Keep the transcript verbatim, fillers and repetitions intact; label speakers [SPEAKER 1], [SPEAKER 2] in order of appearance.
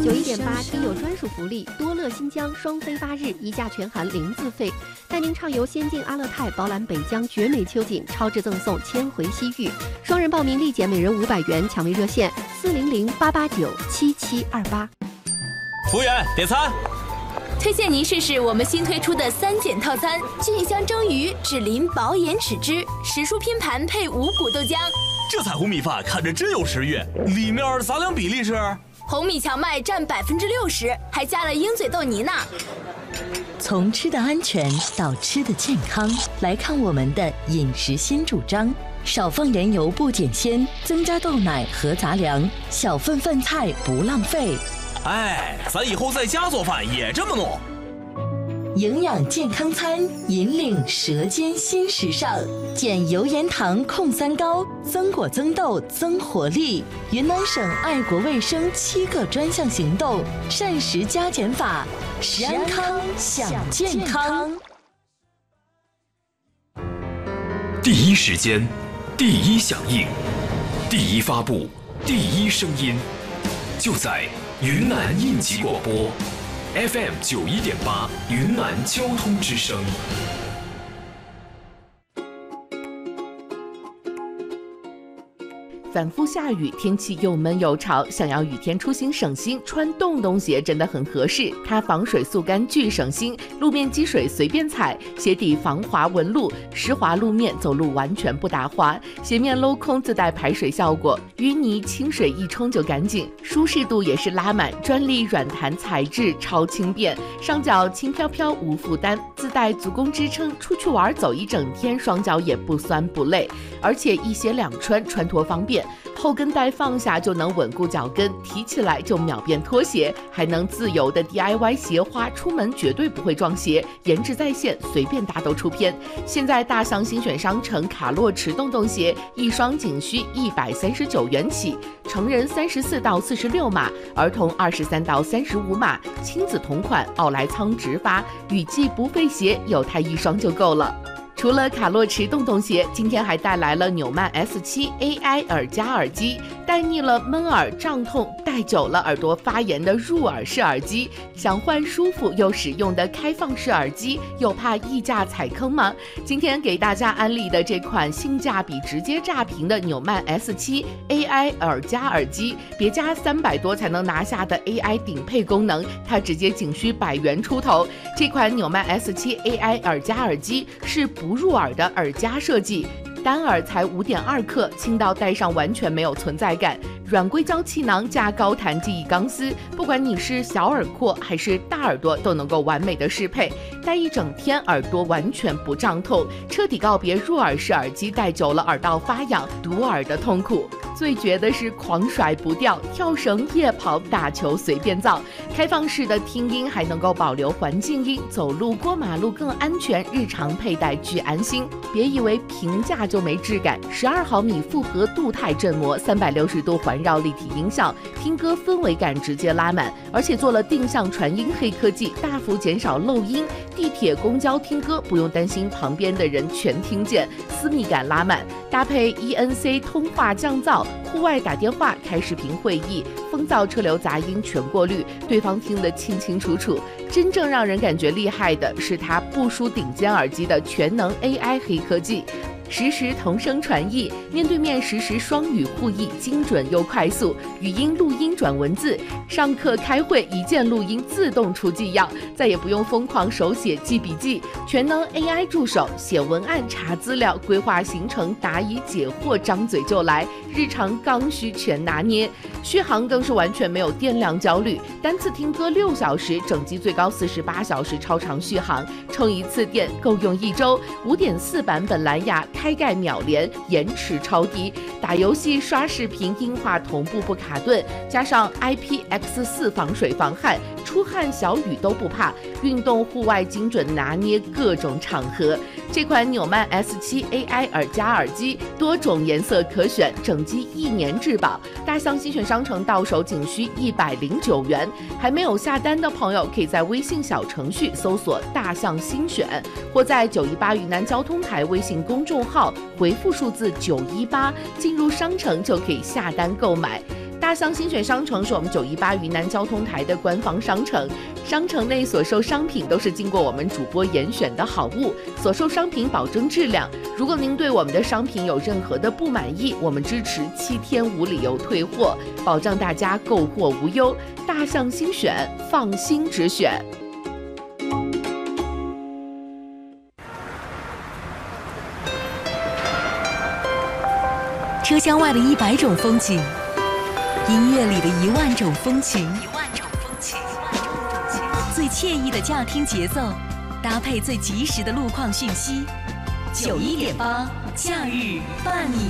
[SPEAKER 1] 九一点八听友专属福利，多乐新疆双飞八日一价全含零自费，带您畅游仙境阿勒泰，饱览北疆绝美秋景，超值赠送千回西域。双人报名立减每人五百元，抢位热线四零零八八九七七二八。
[SPEAKER 2] 服务员，点餐。
[SPEAKER 3] 推荐您试试我们新推出的三件套餐：菌香蒸鱼、脂淋薄盐豉汁、时蔬拼盘配五谷豆浆。
[SPEAKER 2] 这彩虹米饭看着真有食欲，里面杂粮比例是？
[SPEAKER 3] 红米荞麦占百分之六十，还加了鹰嘴豆泥呢。
[SPEAKER 4] 从吃的安全到吃的健康，来看我们的饮食新主张：少放盐油不减鲜，增加豆奶和杂粮，小份饭菜不浪费。
[SPEAKER 2] 哎，咱以后在家做饭也这么弄。
[SPEAKER 4] 营养健康餐，引领舌尖新时尚，减油盐糖控三高，增果增豆增活力。云南省爱国卫生七个专项行动，膳食加减法，食安康享健康。
[SPEAKER 5] 第一时间，第一响应，第一发布，第一声音，就在云南应急广播 F M 九一点八，云南交通之声。
[SPEAKER 6] 反复下雨，天气又闷又潮，想要雨天出行省心，穿洞洞鞋真的很合适。它防水速干巨省心，路面积水随便踩，鞋底防滑纹路，湿滑路面走路完全不打滑。鞋面镂空自带排水效果，淤泥清水一冲就干净。舒适度也是拉满，专利软弹材质，超轻便，上脚轻飘飘无负担，自带足弓支撑，出去玩走一整天，双脚也不酸不累。而且一鞋两穿，穿脱方便。后跟带放下就能稳固脚跟，提起来就秒变拖鞋，还能自由的 D I Y 鞋花，出门绝对不会撞鞋，颜值在线，随便搭都出片。现在大象新选商城卡洛驰洞洞鞋，一双仅需一百三十九元起，成人三十四到四十六码，儿童二十三到三十五码，亲子同款，奥莱仓直发，雨季不费鞋，有它一双就够了。除了卡洛驰洞洞鞋，今天还带来了纽曼 S 七 A I 耳夹耳机，带腻了闷耳胀痛，戴久了耳朵发炎的入耳式耳机，想换舒服又实用的开放式耳机，又怕溢价踩坑吗？今天给大家安利的这款性价比直接炸屏的纽曼 S 七 A I 耳夹耳机，别加三百多才能拿下的 A I 顶配功能，它直接仅需百元出头。这款纽曼 S 七 A I 耳夹耳机是不不入耳的耳夹设计，单耳才 五点二克，轻到戴上完全没有存在感。软硅胶气囊加高弹记忆钢丝，不管你是小耳廓还是大耳朵，都能够完美的适配。戴一整天，耳朵完全不胀痛，彻底告别入耳式耳机戴久了耳道发痒、堵耳的痛苦。最绝的是狂甩不掉，跳绳、夜跑、打球随便造。开放式的听音还能够保留环境音，走路过马路更安全，日常佩戴巨安心。别以为平价就没质感，十二毫米复合镀钛振膜，三百六十度环绕立体音效，听歌氛围感直接拉满，而且做了定向传音黑科技，大幅减少漏音。地铁、公交听歌不用担心旁边的人全听见，私密感拉满。搭配 E N C 通话降噪，户外打电话、开视频会议，风噪、车流杂音全过滤，对方听得清清楚楚。真正让人感觉厉害的是它不输顶尖耳机的全能 A I 黑科技。实时同声传译，面对面实时双语互译，精准又快速，语音录音转文字，上课开会一键录音自动出纪要，再也不用疯狂手写记笔记，全能 A I 助手，写文案、查资料、规划行程、答疑解惑，张嘴就来，日常刚需全拿捏。续航更是完全没有电量焦虑，单次听歌六小时，整机最高四十八小时超长续航，充一次电够用一周。五点四版本蓝牙开盖秒连，延迟超低，打游戏、刷视频、音画同步不卡顿，加上 I P X 四 防水防汗，出汗小雨都不怕，运动户外精准拿捏各种场合。这款纽曼 S 七 A I 耳夹耳机多种颜色可选，整机一年质保，大象新选商城到手仅需一百零九元。还没有下单的朋友，可以在微信小程序搜索大象新选，或在九一八云南交通台微信公众号回复数字九一八，进入商城就可以下单购买。大大象新选商城是我们九一八云南交通台的官方商城，商城内所售商品都是经过我们主播严选的好物，所售商品保证质量。如果您对我们的商品有任何的不满意，我们支持七天无理由退货，保障大家购货无忧。大象新选，放心直选。
[SPEAKER 7] 车厢外的一百种风景，音乐里的一万种风情，一万种风情，最惬意的驾听节奏，搭配最及时的路况讯息。九一点八，假日伴你